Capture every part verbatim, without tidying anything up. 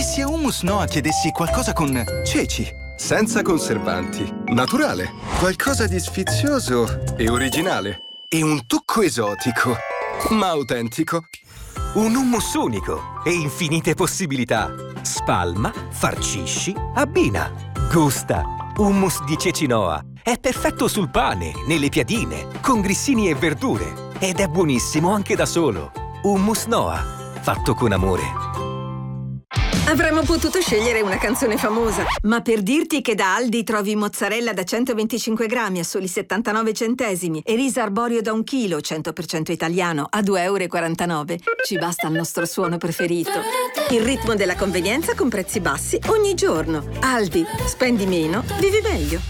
se a Hummus Noa chiedessi qualcosa con ceci, senza conservanti, naturale, qualcosa di sfizioso e originale, e un tocco esotico, ma autentico. Un hummus unico e infinite possibilità. Spalma, farcisci, abbina, gusta. Hummus di ceci Noa è perfetto sul pane, nelle piadine, con grissini e verdure. Ed è buonissimo anche da solo. Hummus Noa, fatto con amore. Avremmo potuto scegliere una canzone famosa, ma per dirti che da Aldi trovi mozzarella da centoventicinque grammi a soli settantanove centesimi e riso arborio da un chilo cento per cento italiano a due e quarantanove euro, ci basta il nostro suono preferito. Il ritmo della convenienza con prezzi bassi ogni giorno. Aldi, spendi meno, vivi meglio.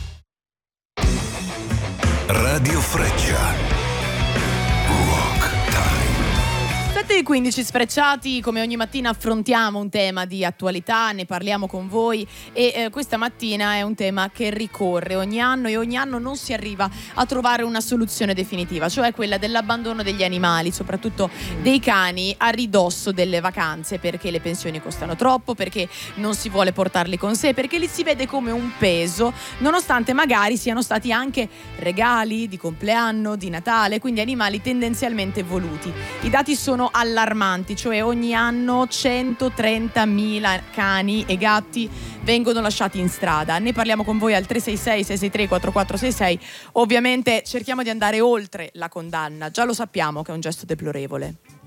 Radio Freccia. sette e quindici sfrecciati, come ogni mattina affrontiamo un tema di attualità, ne parliamo con voi e eh, questa mattina è un tema che ricorre ogni anno e ogni anno non si arriva a trovare una soluzione definitiva, cioè quella dell'abbandono degli animali, soprattutto dei cani, a ridosso delle vacanze, perché le pensioni costano troppo, perché non si vuole portarli con sé, perché li si vede come un peso, nonostante magari siano stati anche regali di compleanno, di Natale, quindi animali tendenzialmente voluti. I dati sono allarmanti, cioè ogni anno centotrentamila cani e gatti vengono lasciati in strada. Ne parliamo con voi al tre sei sei sei sei tre quattro quattro sei sei. Ovviamente cerchiamo di andare oltre la condanna, già lo sappiamo che è un gesto deplorevole.